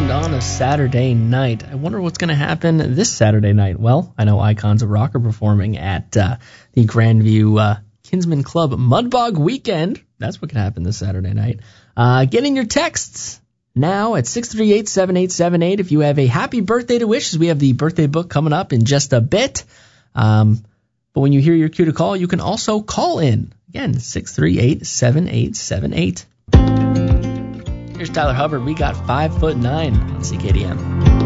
Weekend on a Saturday night. I wonder what's going to happen this Saturday night. Well, I know Icons of Rock are performing at the Grandview Kinsman Club Mudbog Weekend. That's what can happen this Saturday night. Get in your texts now at 638-7878 if you have a happy birthday to wish, as we have the birthday book coming up in just a bit. But when you hear your cue to call, you can also call in. Again, 638-7878. Here's Tyler Hubbard. We got 5'9" on CKDM.